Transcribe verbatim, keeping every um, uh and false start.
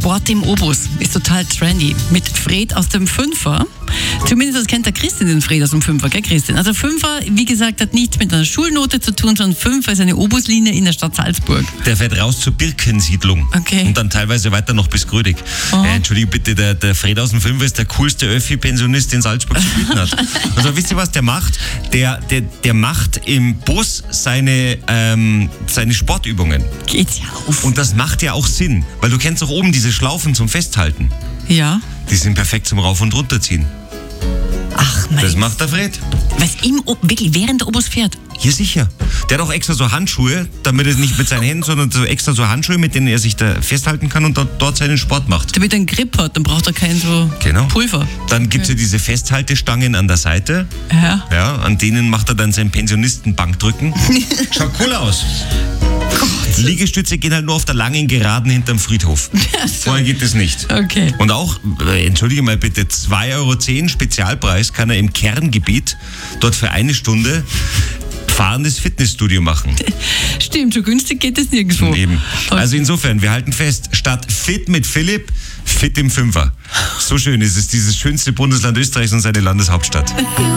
Sport im Obus ist total trendy. Mit Fred aus dem Fünfer. Zumindest das kennt der Christian, den Fred aus dem Fünfer, gell Christian? Also Fünfer, wie gesagt, hat nichts mit einer Schulnote zu tun, sondern Fünfer ist eine Obuslinie in der Stadt Salzburg. Der fährt raus zur Birkensiedlung. Okay. Und dann teilweise weiter noch bis Grödig. Äh, Entschuldigung bitte, der, der Fred aus dem Fünfer ist der coolste Öffi-Pensionist, den Salzburg zu bieten hat. Also wisst ihr, was der macht? Der, der, der macht im Bus seine, ähm, seine Sportübungen. Geht's ja auf. Und das macht ja auch Sinn, weil du kennst doch oben diese Schlaufen zum Festhalten. Ja. Die sind perfekt zum Rauf- und Runterziehen. Ach mein. Das macht der Fred. Was im Ob wirklich während der Obus fährt? Ja, sicher. Der hat auch extra so Handschuhe, damit er nicht mit seinen Händen, sondern so extra so Handschuhe, mit denen er sich da festhalten kann und dort, dort seinen Sport macht. Damit er einen Grip hat, dann braucht er kein so Genau. Pulver. Dann gibt es ja diese Festhaltestangen an der Seite. Ja. Ja, an denen macht er dann sein Pensionistenbankdrücken. Schaut cool aus. Gott. Liegestütze gehen halt nur auf der langen Geraden hinterm Friedhof. Ja, so. Vorher geht es nicht. Okay. Und auch, äh, entschuldige mal bitte, zwei Euro zehn Spezialpreis kann er im Kerngebiet dort für eine Stunde fahrendes Fitnessstudio machen. Stimmt, so günstig geht es nirgendwo. Eben. Also insofern, wir halten fest, statt fit mit Philipp, fit im Fünfer. So schön ist es, dieses schönste Bundesland Österreichs und seine Landeshauptstadt.